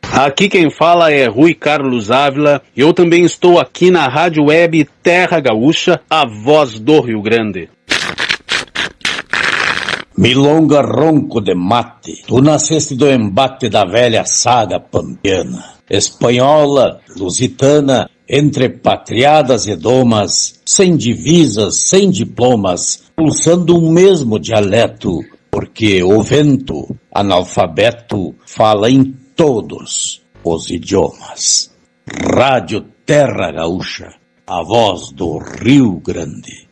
Aqui quem fala é Rui Carlos Ávila. Eu também estou aqui na Rádio Web Terra Gaúcha, a voz do Rio Grande. Milonga ronco de mate, tu nasceste do embate da velha saga pampiana, espanhola, lusitana, entre patriadas e domas, sem divisas, sem diplomas, pulsando um mesmo dialeto, porque o vento, analfabeto, fala em todos os idiomas. Rádio Terra Gaúcha, a voz do Rio Grande.